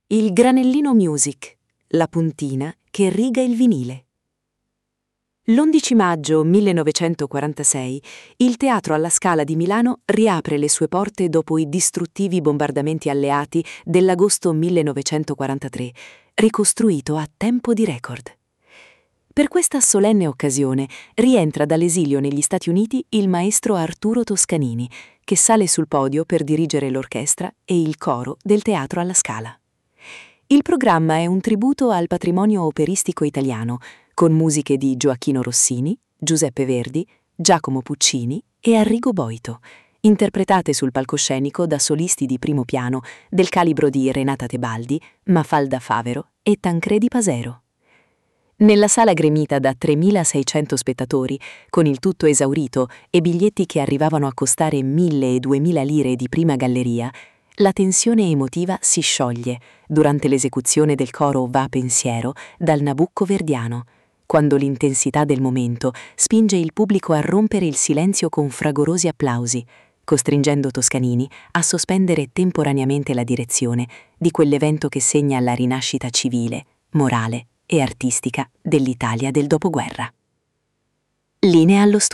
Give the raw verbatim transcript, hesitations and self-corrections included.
Il Granellino Music, la puntina che riga il vinile. L'undici maggio millenovecentoquarantasei il Teatro alla Scala di Milano riapre le sue porte dopo i distruttivi bombardamenti alleati dell'agosto millenovecentoquarantatré, ricostruito a tempo di record. Per questa solenne occasione rientra dall'esilio negli Stati Uniti il maestro Arturo Toscanini, che sale sul podio per dirigere l'orchestra e il coro del Teatro alla Scala. Il programma è un tributo al patrimonio operistico italiano, con musiche di Gioachino Rossini, Giuseppe Verdi, Giacomo Puccini e Arrigo Boito, interpretate sul palcoscenico da solisti di primo piano del calibro di Renata Tebaldi, Mafalda Favero e Tancredi Pasero. Nella sala gremita da tremilaseicento spettatori, con il tutto esaurito e biglietti che arrivavano a costare mille e duemila lire di prima galleria, la tensione emotiva si scioglie durante l'esecuzione del coro Va Pensiero dal Nabucco verdiano, quando l'intensità del momento spinge il pubblico a rompere il silenzio con fragorosi applausi, costringendo Toscanini a sospendere temporaneamente la direzione di quell'evento che segna la rinascita civile, morale e artistica dell'Italia del dopoguerra. Linea allo studio.